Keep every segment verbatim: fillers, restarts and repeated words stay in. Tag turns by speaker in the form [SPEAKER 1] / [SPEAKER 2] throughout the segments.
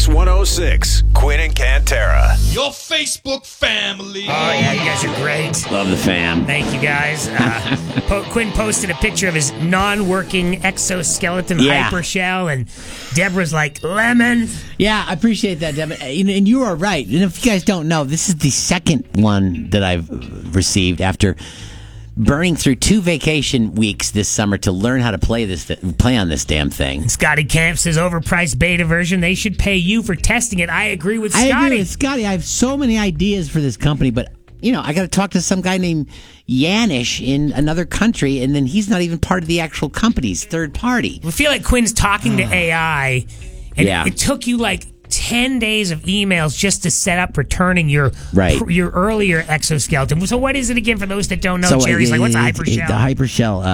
[SPEAKER 1] Pix one oh six, Quinn and Cantera.
[SPEAKER 2] Your Facebook family.
[SPEAKER 3] Oh, yeah, you guys are great.
[SPEAKER 4] Love the fam.
[SPEAKER 3] Thank you, guys. Uh, po- Quinn posted a picture of his non-working exoskeleton
[SPEAKER 4] Yeah.
[SPEAKER 3] hypershell, and Deborah's like, lemon.
[SPEAKER 4] Yeah, I appreciate that, Devin. And and you are right. And if you guys don't know, this is the second one that I've received after burning through two vacation weeks this summer to learn how to play this, play on this damn thing.
[SPEAKER 3] Scotty Camp says overpriced beta version. They should pay you for testing it. I agree with
[SPEAKER 4] I
[SPEAKER 3] Scotty.
[SPEAKER 4] agree with Scotty. I have so many ideas for this company, but you know, I got to talk to some guy named Yanish in another country, and then he's not even part of the actual company's third party.
[SPEAKER 3] I feel like Quinn's talking to A I, and
[SPEAKER 4] Yeah.
[SPEAKER 3] it took you like ten days of emails just to set up returning your
[SPEAKER 4] Right.
[SPEAKER 3] your earlier exoskeleton. So what is it again for those that don't know?
[SPEAKER 4] So
[SPEAKER 3] Jerry's
[SPEAKER 4] it-
[SPEAKER 3] like, what's a
[SPEAKER 4] it-
[SPEAKER 3] hypershell?
[SPEAKER 4] it- The hypershell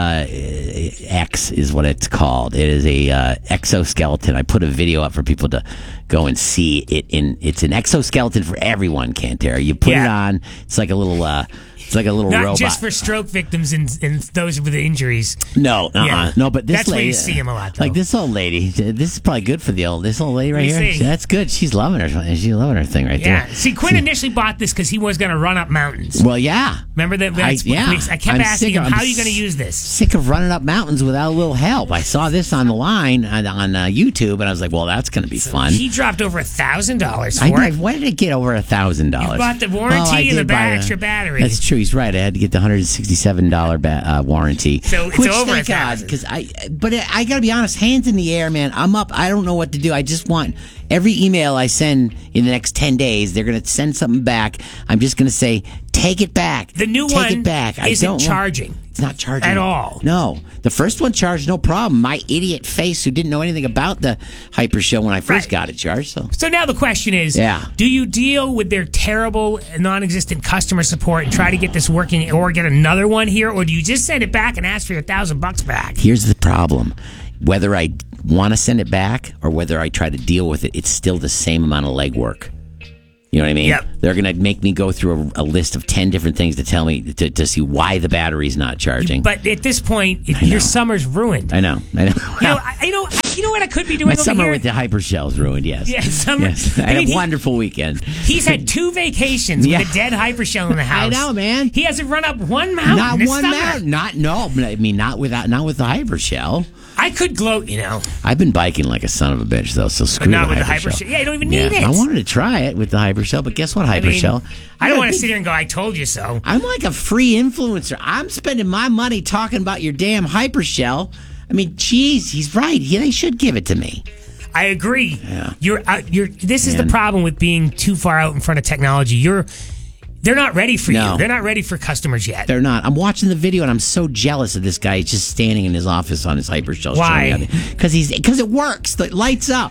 [SPEAKER 4] uh, X is what it's called. It is a uh, exoskeleton. I put a video up for people to go and see it. In it's an exoskeleton for everyone. Cantera. You put
[SPEAKER 3] Yeah.
[SPEAKER 4] it on. It's like a little. Uh, it's like a little
[SPEAKER 3] Not
[SPEAKER 4] robot.
[SPEAKER 3] just for stroke victims and, and those with injuries.
[SPEAKER 4] No, uh-uh.
[SPEAKER 3] Yeah.
[SPEAKER 4] no, but this
[SPEAKER 3] That's where
[SPEAKER 4] lady,
[SPEAKER 3] you see him a lot, though.
[SPEAKER 4] Like this old lady, this is probably good for the old. This old lady right
[SPEAKER 3] Let me
[SPEAKER 4] here,
[SPEAKER 3] see.
[SPEAKER 4] that's good. She's loving her. She's loving her thing right
[SPEAKER 3] Yeah.
[SPEAKER 4] there.
[SPEAKER 3] See, Quinn initially bought this because he was going to run up mountains.
[SPEAKER 4] Well, yeah.
[SPEAKER 3] Remember that?
[SPEAKER 4] I,
[SPEAKER 3] that's-
[SPEAKER 4] yeah.
[SPEAKER 3] I kept
[SPEAKER 4] I'm
[SPEAKER 3] asking
[SPEAKER 4] sick
[SPEAKER 3] him,
[SPEAKER 4] of-
[SPEAKER 3] how
[SPEAKER 4] I'm
[SPEAKER 3] are you going to
[SPEAKER 4] s-
[SPEAKER 3] use this?
[SPEAKER 4] Sick of running up mountains without a little help. I saw this on the line on, on uh, YouTube, and I was like, "Well, that's going to be fun."
[SPEAKER 3] He dropped over a thousand dollars for
[SPEAKER 4] I know.
[SPEAKER 3] it.
[SPEAKER 4] Why did it get over a thousand dollars?
[SPEAKER 3] You bought the warranty and the ba- extra battery.
[SPEAKER 4] That's true. He's right. I had to get the hundred and sixty-seven dollar ba- uh, warranty.
[SPEAKER 3] So it's
[SPEAKER 4] Which,
[SPEAKER 3] over
[SPEAKER 4] thank
[SPEAKER 3] a
[SPEAKER 4] God,
[SPEAKER 3] thousand.
[SPEAKER 4] because I. But I got to be honest. Hands in the air, man. I'm up. I don't know what to do. I just want every email I send in the next ten days. They're going to send something back. I'm just going to say, take it back.
[SPEAKER 3] The new
[SPEAKER 4] take
[SPEAKER 3] one
[SPEAKER 4] it back. I
[SPEAKER 3] isn't
[SPEAKER 4] don't want-
[SPEAKER 3] charging.
[SPEAKER 4] It's not charging
[SPEAKER 3] At all.
[SPEAKER 4] No, the first one charged no problem. My idiot face, who didn't know anything about the hypershell when I first
[SPEAKER 3] Right.
[SPEAKER 4] got it charged. So
[SPEAKER 3] So now the question is,
[SPEAKER 4] Yeah.
[SPEAKER 3] do you deal with their terrible, non-existent customer support and try to get this working or get another one here, or do you just send it back and ask for your thousand bucks back?
[SPEAKER 4] here's the problem: whether I want to send it back or whether I try to deal with it, it's still the same amount of legwork. You know what I mean?
[SPEAKER 3] Yep.
[SPEAKER 4] They're going to make me go through a, a list of ten different things to tell me to, to see why the battery's not charging.
[SPEAKER 3] But at this point,
[SPEAKER 4] know.
[SPEAKER 3] your summer's ruined.
[SPEAKER 4] I know. I know.
[SPEAKER 3] You know, I, you know, you know what I could be doing
[SPEAKER 4] My
[SPEAKER 3] over
[SPEAKER 4] summer
[SPEAKER 3] here?
[SPEAKER 4] with the hypershell's ruined. Yes.
[SPEAKER 3] Yeah, summer-
[SPEAKER 4] Yes. I,
[SPEAKER 3] I
[SPEAKER 4] had
[SPEAKER 3] mean,
[SPEAKER 4] a
[SPEAKER 3] he-
[SPEAKER 4] wonderful weekend.
[SPEAKER 3] He's had two vacations
[SPEAKER 4] Yeah.
[SPEAKER 3] with a dead hypershell in the house.
[SPEAKER 4] know, man.
[SPEAKER 3] He hasn't run up one mountain.
[SPEAKER 4] Not
[SPEAKER 3] this
[SPEAKER 4] one
[SPEAKER 3] summer.
[SPEAKER 4] mountain. Not no. I mean, not without. Not with the hypershell.
[SPEAKER 3] I could gloat, you know.
[SPEAKER 4] I've been biking like a son of a bitch, though, so screw
[SPEAKER 3] not
[SPEAKER 4] the
[SPEAKER 3] with the
[SPEAKER 4] hypershell.
[SPEAKER 3] hypershell. Yeah, you don't even
[SPEAKER 4] Yeah,
[SPEAKER 3] need it.
[SPEAKER 4] I wanted to try it with the hypershell, but guess what,
[SPEAKER 3] I mean,
[SPEAKER 4] hypershell?
[SPEAKER 3] I don't
[SPEAKER 4] Yeah,
[SPEAKER 3] want to
[SPEAKER 4] think-
[SPEAKER 3] sit here and go, I told you so.
[SPEAKER 4] I'm like a free influencer. I'm spending my money talking about your damn hypershell. I mean, geez, he's right. Yeah, they should give it to me.
[SPEAKER 3] I agree.
[SPEAKER 4] Yeah.
[SPEAKER 3] You're, uh, you're. This is
[SPEAKER 4] Man.
[SPEAKER 3] the problem with being too far out in front of technology. You're, they're not ready for
[SPEAKER 4] No.
[SPEAKER 3] you. They're not ready for customers yet.
[SPEAKER 4] They're not. I'm watching the video and I'm so jealous of this guy. He's just standing in his office on his hypershell.
[SPEAKER 3] Why?
[SPEAKER 4] Because he's because it works. It lights up.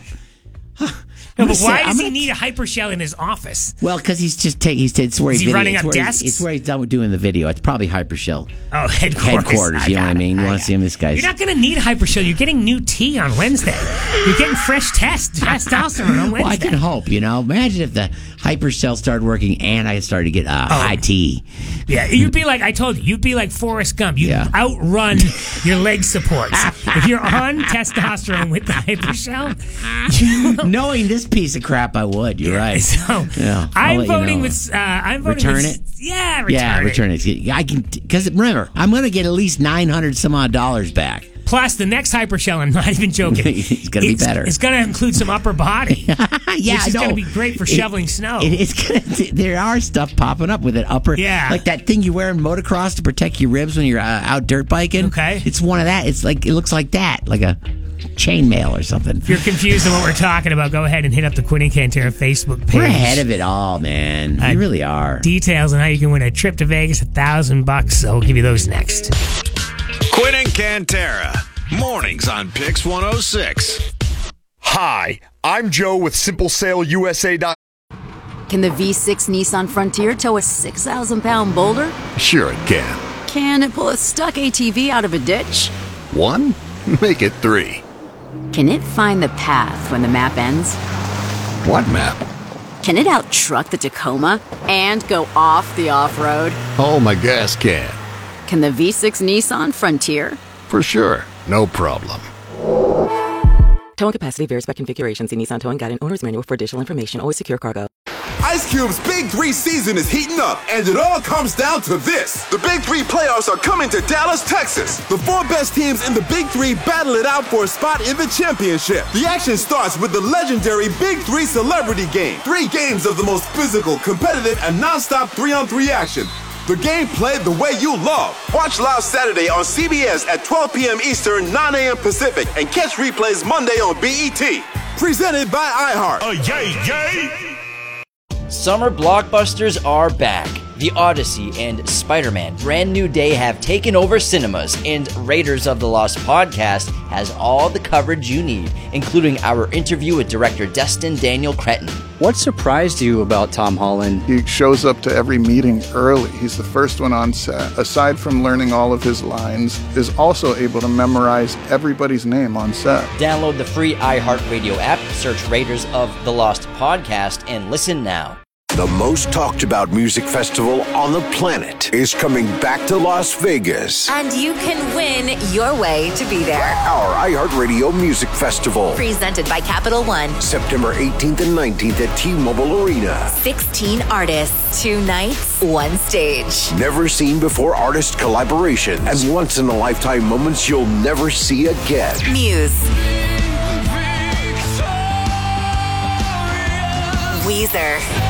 [SPEAKER 3] No,
[SPEAKER 4] I'm
[SPEAKER 3] but
[SPEAKER 4] gonna
[SPEAKER 3] why
[SPEAKER 4] say-
[SPEAKER 3] does
[SPEAKER 4] I'm
[SPEAKER 3] he
[SPEAKER 4] gonna-
[SPEAKER 3] need a hypershell in his office?
[SPEAKER 4] Well, because he's just taking. He's it's where
[SPEAKER 3] Is
[SPEAKER 4] he's
[SPEAKER 3] he running
[SPEAKER 4] it's
[SPEAKER 3] up
[SPEAKER 4] where he's-
[SPEAKER 3] desks?
[SPEAKER 4] It's where he's done with doing the video. It's probably hypershell
[SPEAKER 3] Oh, headquarters.
[SPEAKER 4] headquarters. You know what I
[SPEAKER 3] got it.
[SPEAKER 4] mean? You want
[SPEAKER 3] got
[SPEAKER 4] to see him? This guy's.
[SPEAKER 3] You're not going to need hypershell. You're getting new tea on Wednesday. You're getting fresh test testosterone on Wednesday.
[SPEAKER 4] Well, I can hope, you know. Imagine if the hypershell started working and I started to get uh, high tea.
[SPEAKER 3] Yeah, you'd be like, I told you, you'd be like Forrest Gump. You'd
[SPEAKER 4] Yeah.
[SPEAKER 3] outrun your leg supports. If you're on testosterone with the hypershell, you will.
[SPEAKER 4] Knowing this piece of crap, I would. You're right.
[SPEAKER 3] So
[SPEAKER 4] Yeah, I'll
[SPEAKER 3] I'm
[SPEAKER 4] let you
[SPEAKER 3] voting
[SPEAKER 4] know.
[SPEAKER 3] with. Uh, I'm voting
[SPEAKER 4] Return
[SPEAKER 3] with,
[SPEAKER 4] it?
[SPEAKER 3] Yeah, return
[SPEAKER 4] Yeah,
[SPEAKER 3] it.
[SPEAKER 4] return it. I can because remember, I'm going to get at least nine hundred some odd dollars back.
[SPEAKER 3] Plus, the next hypershell, I'm not even joking.
[SPEAKER 4] It's gonna be better.
[SPEAKER 3] It's going to include some upper body,
[SPEAKER 4] yeah,
[SPEAKER 3] which is
[SPEAKER 4] I know.
[SPEAKER 3] going to be great for
[SPEAKER 4] It-
[SPEAKER 3] shoveling snow.
[SPEAKER 4] It, it's gonna. There are stuff popping up with it upper.
[SPEAKER 3] Yeah.
[SPEAKER 4] like that thing you wear in motocross to protect your ribs when you're uh, out dirt biking.
[SPEAKER 3] Okay.
[SPEAKER 4] it's one of that. It's like it looks like that, like a chainmail or something.
[SPEAKER 3] If you're confused on what we're talking about, go ahead and hit up the Quinn and Cantera Facebook page.
[SPEAKER 4] We're ahead of it all, man.
[SPEAKER 3] Uh,
[SPEAKER 4] we really are.
[SPEAKER 3] Details on how you can win a trip to Vegas, a thousand bucks. So we'll give you those next.
[SPEAKER 1] Quinn and Cantera. Mornings on Pix one oh six.
[SPEAKER 2] Hi, I'm Joe with Simple Sale U S A.
[SPEAKER 5] Can the V six Nissan Frontier tow a six thousand pound boulder?
[SPEAKER 6] Sure it can.
[SPEAKER 5] Can it pull a stuck A T V out of a ditch?
[SPEAKER 6] One? Make it three.
[SPEAKER 5] Can it find the path when the map ends?
[SPEAKER 6] What map?
[SPEAKER 5] Can it out-truck the Tacoma and go off the off-road?
[SPEAKER 6] Oh, my gas can.
[SPEAKER 5] Can the V six Nissan Frontier?
[SPEAKER 6] For sure. No problem.
[SPEAKER 7] Towing capacity varies by configuration. See Nissan Towing Guide and Owner's Manual for additional information. Always secure cargo.
[SPEAKER 8] Ice Cube's Big Three season is heating up, and it all comes down to this. The Big Three playoffs are coming to Dallas, Texas. The four best teams in the Big Three battle it out for a spot in the championship. The action starts with the legendary Big Three Celebrity Game. Three games of the most physical, competitive, and non-stop three-on-three action. The game played the way you love. Watch live Saturday on C B S at twelve p.m. Eastern, nine a.m. Pacific, and catch replays Monday on B E T. Presented by iHeart.
[SPEAKER 9] Oh, yay, yay!
[SPEAKER 10] Summer blockbusters are back. The Odyssey and Spider-Man Brand New Day have taken over cinemas, and Raiders of the Lost podcast has all the coverage you need, including our interview with director Destin Daniel Cretton.
[SPEAKER 11] What surprised you about Tom Holland?
[SPEAKER 12] He shows up to every meeting early. He's the first one on set. Aside from learning all of his lines, is also able to memorize everybody's name on set.
[SPEAKER 10] Download the free iHeartRadio app, search Raiders of the Lost podcast, and listen now.
[SPEAKER 13] The most talked about music festival on the planet is coming back to Las Vegas.
[SPEAKER 14] And you can win your way to be there.
[SPEAKER 13] Our iHeartRadio Music Festival.
[SPEAKER 14] Presented by Capital One.
[SPEAKER 13] September eighteenth and nineteenth at T-Mobile Arena.
[SPEAKER 14] sixteen artists, two nights, one stage.
[SPEAKER 13] Never seen before artist collaborations and once in a lifetime moments you'll never see again.
[SPEAKER 14] Muse. Weezer.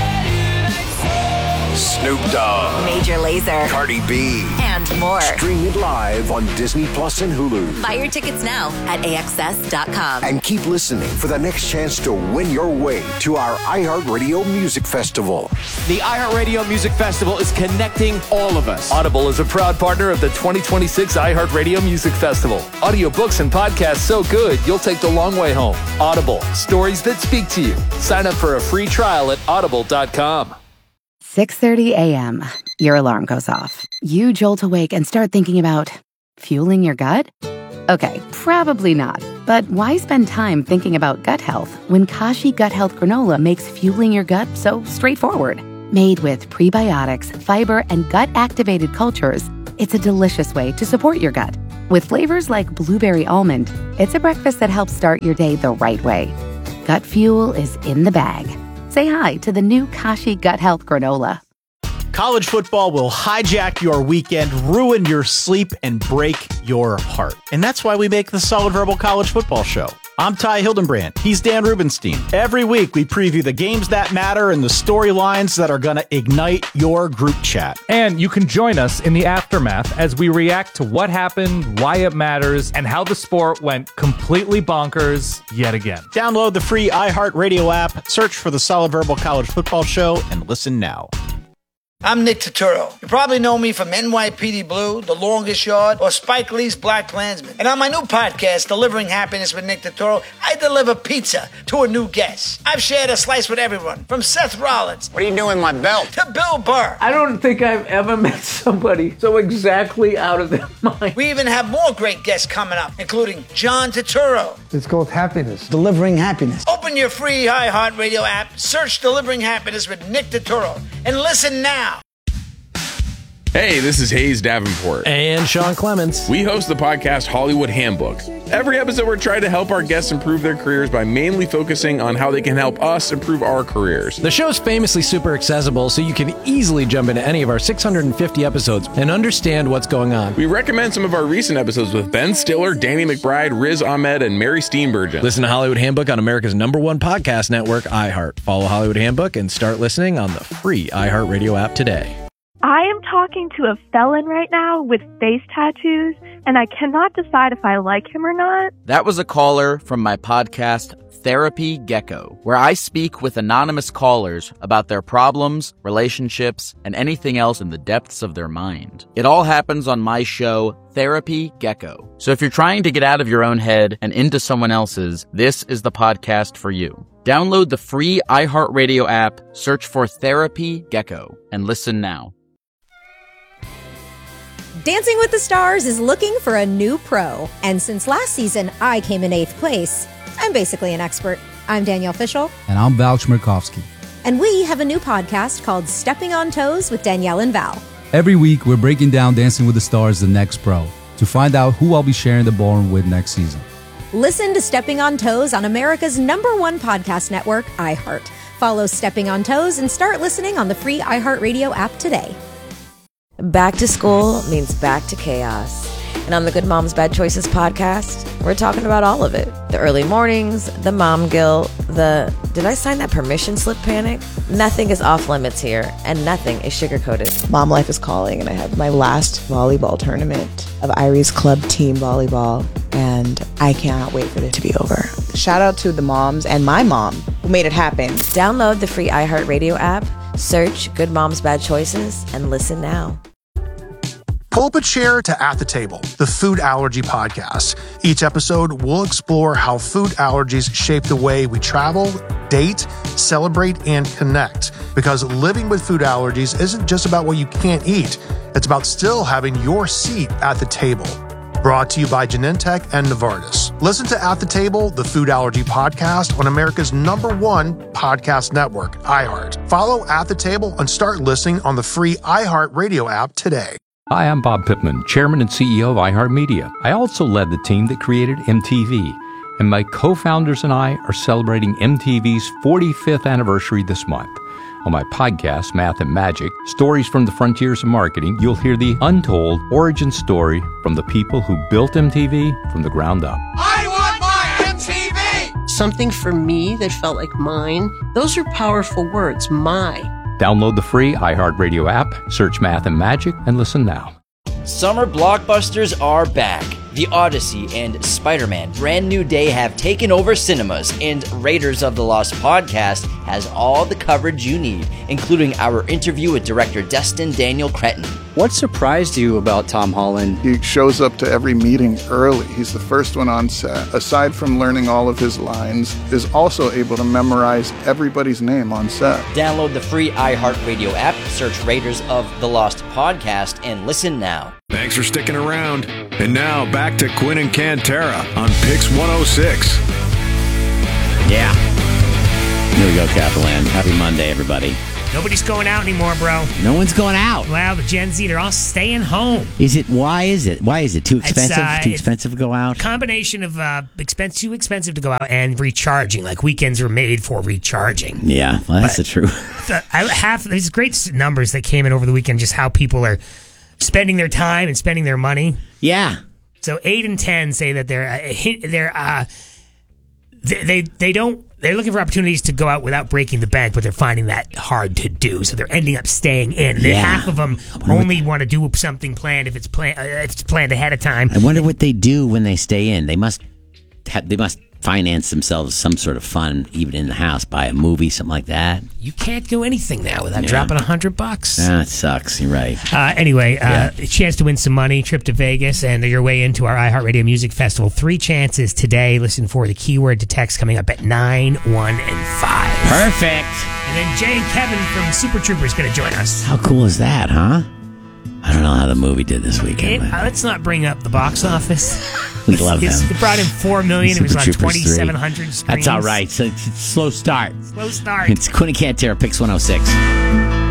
[SPEAKER 13] Snoop Dogg,
[SPEAKER 14] Major Lazer,
[SPEAKER 13] Cardi B,
[SPEAKER 14] and more.
[SPEAKER 13] Stream it live on Disney Plus and Hulu.
[SPEAKER 14] Buy your tickets now at A X S dot com.
[SPEAKER 13] And keep listening for the next chance to win your way to our iHeartRadio Music Festival.
[SPEAKER 15] The iHeartRadio Music Festival is connecting all of us.
[SPEAKER 16] Audible is a proud partner of the twenty twenty-six iHeartRadio Music Festival. Audiobooks and podcasts so good, you'll take the long way home. Audible, stories that speak to you. Sign up for a free trial at audible dot com.
[SPEAKER 17] six thirty a.m. Your alarm goes off. You jolt awake and start thinking about fueling your gut? Okay, probably not. But why spend time thinking about gut health when Kashi Gut Health Granola makes fueling your gut so straightforward? Made with prebiotics, fiber, and gut-activated cultures, it's a delicious way to support your gut. With flavors like blueberry almond, it's a breakfast that helps start your day the right way. Gut fuel is in the bag. Say hi to the new Kashi Gut Health Granola.
[SPEAKER 18] College football will hijack your weekend, ruin your sleep, and break your heart. And that's why we make the Solid Verbal College Football Show. I'm Ty Hildenbrand. He's Dan Rubenstein. Every week, we preview the games that matter and the storylines that are going to ignite your group chat.
[SPEAKER 19] And you can join us in the aftermath as we react to what happened, why it matters, and how the sport went completely bonkers yet again.
[SPEAKER 18] Download the free iHeartRadio app, search for the Solid Verbal College Football Show, and listen now.
[SPEAKER 20] I'm Nick Turturro. You probably know me from N Y P D Blue, The Longest Yard, or Spike Lee's Black Klansman. And on my new podcast, Delivering Happiness with Nick Turturro, I deliver pizza to a new guest. I've shared a slice with everyone, from Seth Rollins.
[SPEAKER 21] What are you doing with my belt?
[SPEAKER 20] To Bill Burr.
[SPEAKER 22] I don't think I've ever met somebody so exactly out of their mind.
[SPEAKER 20] We even have more great guests coming up, including John Turturro.
[SPEAKER 23] It's called Happiness. Delivering Happiness.
[SPEAKER 20] Open your free iHeartRadio app, search Delivering Happiness with Nick Turturro, and listen now.
[SPEAKER 24] Hey, this is Hayes Davenport.
[SPEAKER 18] And Sean Clements.
[SPEAKER 24] We host the podcast Hollywood Handbook. Every episode, we're trying to help our guests improve their careers by mainly focusing on how they can help us improve our careers.
[SPEAKER 25] The show's famously super accessible, so you can easily jump into any of our six hundred fifty episodes and understand what's going on.
[SPEAKER 24] We recommend some of our recent episodes with Ben Stiller, Danny McBride, Riz Ahmed, and Mary Steenburgen.
[SPEAKER 25] Listen to Hollywood Handbook on America's number one podcast network, iHeart. Follow Hollywood Handbook and start listening on the free iHeartRadio app today.
[SPEAKER 26] I am talking to a felon right now with face tattoos, and I cannot decide if I like him or not.
[SPEAKER 27] That was a caller from my podcast, Therapy Gecko, where I speak with anonymous callers about their problems, relationships, and anything else in the depths of their mind. It all happens on my show, Therapy Gecko. So if you're trying to get out of your own head and into someone else's, this is the podcast for you. Download the free iHeartRadio app, search for Therapy Gecko, and listen now.
[SPEAKER 28] Dancing with the Stars is looking for a new pro. And since last season, I came in eighth place. I'm basically an expert. I'm Danielle Fishel.
[SPEAKER 29] And I'm Val Chmerkovsky.
[SPEAKER 28] And we have a new podcast called Stepping on Toes with Danielle and Val.
[SPEAKER 29] Every week, we're breaking down Dancing with the Stars, the next pro, to find out who I'll be sharing the ballroom with next season.
[SPEAKER 28] Listen to Stepping on Toes on America's number one podcast network, iHeart. Follow Stepping on Toes and start listening on the free iHeartRadio app today.
[SPEAKER 1] Back to school means back to chaos. And on the Good Moms Bad Choices podcast, we're talking about all of it. The early mornings, the mom guilt, the did I sign that permission slip panic? Nothing is off limits here, and nothing is sugar-coated.
[SPEAKER 2] Mom life is calling, and I have my last volleyball tournament of Irie's club team volleyball, and I cannot wait for it to be over. Shout out to the moms and my mom who made it happen.
[SPEAKER 1] Download the free iHeartRadio app, search Good Moms Bad Choices, and listen now.
[SPEAKER 3] Pull up a chair to At the Table, the food allergy podcast. Each episode, we'll explore how food allergies shape the way we travel, date, celebrate, and connect. Because living with food allergies isn't just about what you can't eat. It's about still having your seat at the table. Brought to you by Genentech and Novartis. Listen to At the Table, the food allergy podcast on America's number one podcast network, iHeart. Follow At the Table and start listening on the free iHeart Radio app today.
[SPEAKER 4] Hi, I'm Bob Pittman, Chairman and C E O of iHeartMedia. I also led the team that created M T V, and my co-founders and I are celebrating M T V's forty-fifth anniversary this month. On my podcast, Math and Magic, Stories from the Frontiers of Marketing, you'll hear the untold origin story from the people who built M T V from the ground up.
[SPEAKER 5] I want my M T V!
[SPEAKER 6] Something for me that felt like mine. Those are powerful words, my.
[SPEAKER 4] Download the free iHeartRadio app, search Math and Magic, and listen now.
[SPEAKER 10] Summer blockbusters are back. The Odyssey and Spider-Man Brand New Day have taken over cinemas, and Raiders of the Lost podcast has all the coverage you need, including our interview with director Destin Daniel Cretton.
[SPEAKER 11] What surprised you about Tom Holland?
[SPEAKER 12] He shows up to every meeting early. He's the first one on set. Aside from learning all of his lines, is also able to memorize everybody's name on set.
[SPEAKER 10] Download the free iHeartRadio app, search Raiders of the Lost podcast, and listen now.
[SPEAKER 7] Thanks for sticking around. And now back to Quinn and Cantera on Pix one oh six.
[SPEAKER 9] Yeah. Here we go, Capital Happy Monday, everybody.
[SPEAKER 21] Nobody's going out anymore, bro.
[SPEAKER 9] No one's going out.
[SPEAKER 21] Well, the Gen Z, they're all staying home.
[SPEAKER 9] Is it? Why is it? Why is it too expensive?
[SPEAKER 21] Uh,
[SPEAKER 9] too expensive to go out?
[SPEAKER 21] Combination of uh, expense, too expensive to go out and recharging. Like weekends are made for recharging.
[SPEAKER 9] Yeah, well, that's but the truth.
[SPEAKER 21] The, I have these great numbers that came in over the weekend. Just how people are spending their time and spending their money.
[SPEAKER 9] Yeah.
[SPEAKER 21] So eight and ten say that they're uh, they're uh, they, they they don't they're looking for opportunities to go out without breaking the bank, but they're finding that hard to do. So they're ending up staying in. And
[SPEAKER 9] yeah.
[SPEAKER 21] half of them only want to do something planned if it's planned uh, if it's planned ahead of time.
[SPEAKER 9] I wonder what they do when they stay in. They must have, they must finance themselves some sort of fun, even in the house, buy a movie, something like that.
[SPEAKER 21] You can't do anything now without
[SPEAKER 9] yeah.
[SPEAKER 21] dropping a hundred bucks.
[SPEAKER 9] That sucks. You're right.
[SPEAKER 21] Uh, anyway,
[SPEAKER 9] yeah.
[SPEAKER 21] uh, a chance to win some money, trip to Vegas, and your way into our iHeartRadio Music Festival. Three chances today. Listen for the keyword to text coming up at nine, one, and five.
[SPEAKER 9] Perfect.
[SPEAKER 21] And then Jay and Kevin from Super Trooper is going to join us.
[SPEAKER 9] How cool is that, huh? I don't know how the movie did this weekend.
[SPEAKER 21] It, uh, let's not bring up the box office.
[SPEAKER 9] We love them.
[SPEAKER 21] It brought in four million.
[SPEAKER 9] Super
[SPEAKER 21] it was on
[SPEAKER 9] Troopers
[SPEAKER 21] twenty-seven hundred screens.
[SPEAKER 9] That's all right. So it's a slow start.
[SPEAKER 21] Slow start.
[SPEAKER 9] It's Quinn and Cantera, Pix one oh six.